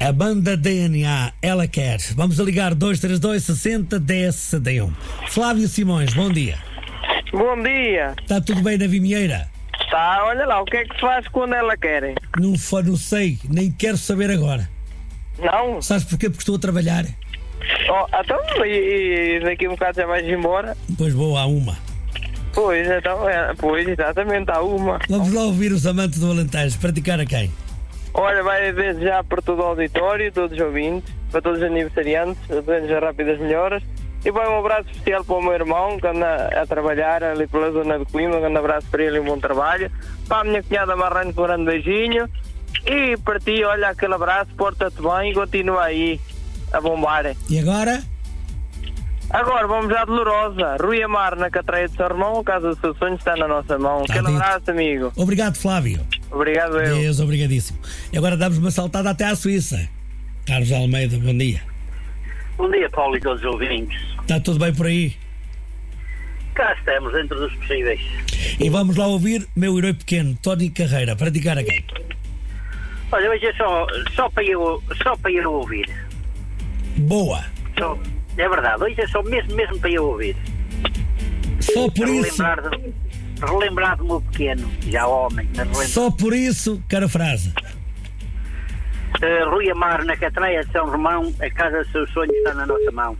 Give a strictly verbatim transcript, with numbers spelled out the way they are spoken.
A banda D N A, ela quer. Vamos a ligar dois três dois, sessenta, dez, sessenta e um. Flávio Simões, bom dia. Bom dia. Está tudo bem na Vimieira? Tá, olha lá, o que é que se faz quando ela quer? Não, fa- não sei, nem quero saber agora. Não? Sabes porquê? Porque estou a trabalhar. Oh, então, e, e daqui a um bocado já vais embora? Pois vou a uma. Pois, então, é, pois, exatamente, há uma. Vamos lá ouvir os amantes do Alentejo. Praticar a quem? Olha, vai desde já para todo o auditório, todos os ouvintes, para todos os aniversariantes, desejo rápidas melhoras. E vai um abraço especial para o meu irmão, que anda a trabalhar ali pela zona de Coimbra. Um grande abraço para ele e um bom trabalho. Para a minha cunhada Marrane, um grande beijinho. E para ti, olha, aquele abraço, porta-te bem e continua aí a bombar. E agora? Agora vamos à Dolorosa. Rui Amar, na Catreia de São Romão, a casa do seu sonho está na nossa mão. Tá Aquele dito. abraço, amigo. Obrigado, Flávio. Obrigado, eu. Deus, obrigadíssimo. E agora damos uma saltada até à Suíça. Carlos Almeida, bom dia. Bom dia, Paulo, e todos os ouvintes. Está tudo bem por aí? Cá estamos, dentro dos possíveis. E vamos lá ouvir meu herói pequeno, Tony Carreira. Praticar a quem? Olha, hoje é só, só, para, eu, só para eu ouvir. Boa. Só, é verdade, hoje é só mesmo, mesmo para eu ouvir. Só por isso, Relembrar, de, relembrar do meu pequeno, já homem. Mas relembrar. só por isso, cara frase. Uh, Rui Amar, na Catreia de São Romão, a casa dos seus sonhos está na nossa mão.